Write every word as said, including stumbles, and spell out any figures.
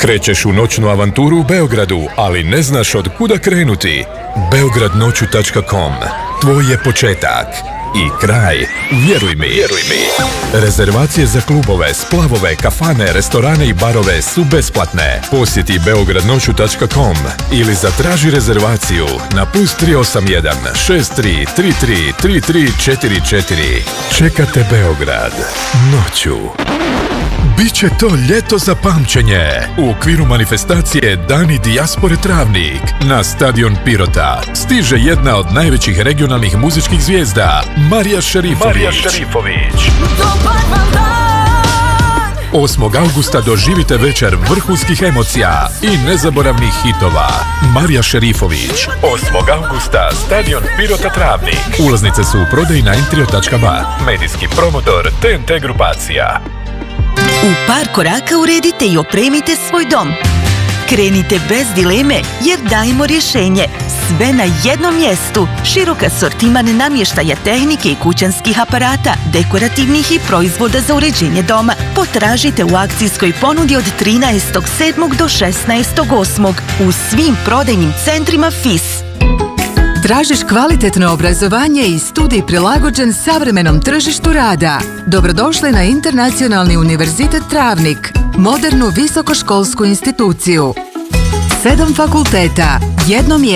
Krećeš u noćnu avanturu u Beogradu, ali ne znaš od kuda krenuti? beograd noću tačka com. Tvoj je početak i kraj. Vjeruj mi. Vjeruj mi. Rezervacije za klubove, splavove, kafane, restorane i barove su besplatne. Posjeti beograd noću tačka com ili zatraži rezervaciju na plus tri osam jedan šest tri tri tri tri tri četiri četiri. Čekate Beograd noću. Biće to ljeto za pamćenje. U okviru manifestacije Dani dijaspore Travnik na stadion Pirota stiže jedna od najvećih regionalnih muzičkih zvijezda, Marija Šerifović. Marija Šerifović. osmog augusta doživite večer vrhunskih emocija i nezaboravnih hitova. Marija Šerifović. osmog augusta, stadion Pirota Travnik. Ulaznice su u prodaji na intrio tačka ba. Medijski promotor T N T grupacija. U par koraka uredite i opremite svoj dom. Krenite bez dileme jer dajemo rješenje. Sve na jednom mjestu. Širok asortiman namještaja, tehnike i kućanskih aparata, dekorativnih i proizvoda za uređenje doma. Potražite u akcijskoj ponudi od trinaestog sedmog do šesnaestog osmog u svim prodajnim centrima F I S. Tražiš kvalitetno obrazovanje i studij prilagođen savremenom tržištu rada? Dobrodošli na Internacionalni univerzitet Travnik, modernu visokoškolsku instituciju. Sedam fakulteta, jedno mjesto.